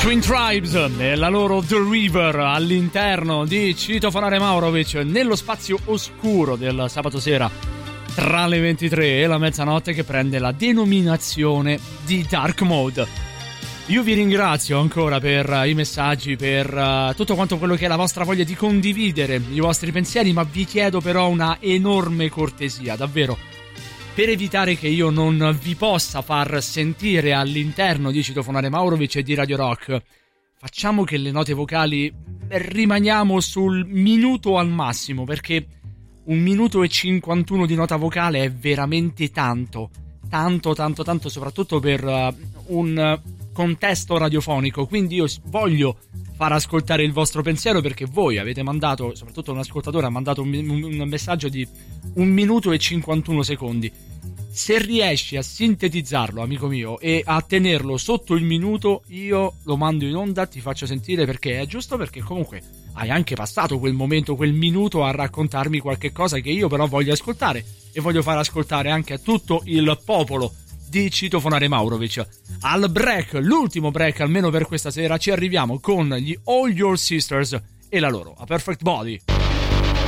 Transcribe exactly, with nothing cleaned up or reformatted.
Twin Tribes e la loro The River all'interno di Citofonare Maurovic nello spazio oscuro del sabato sera tra le ventitré e la mezzanotte, che prende la denominazione di Dark Mode. Io vi ringrazio ancora per i messaggi, per tutto quanto quello che è la vostra voglia di condividere i vostri pensieri, ma vi chiedo però una enorme cortesia, davvero, per evitare che io non vi possa far sentire all'interno di Citofonare Maurovic e di Radio Rock. Facciamo che le note vocali rimaniamo sul minuto al massimo, perché un minuto e cinquantuno di nota vocale è veramente tanto, tanto, tanto, tanto, soprattutto per uh, un contesto radiofonico. Quindi io voglio far ascoltare il vostro pensiero, perché voi avete mandato, soprattutto un ascoltatore ha mandato un, un, un messaggio di un minuto e cinquantuno secondi. Se riesci a sintetizzarlo, amico mio, e a tenerlo sotto il minuto, io lo mando in onda, ti faccio sentire, perché è giusto, perché comunque hai anche passato quel momento, quel minuto a raccontarmi qualche cosa che io però voglio ascoltare, e voglio far ascoltare anche a tutto il popolo di Citofonare Maurovic. Al break, l'ultimo break almeno per questa sera, ci arriviamo con gli All Your Sisters e la loro A Perfect Body.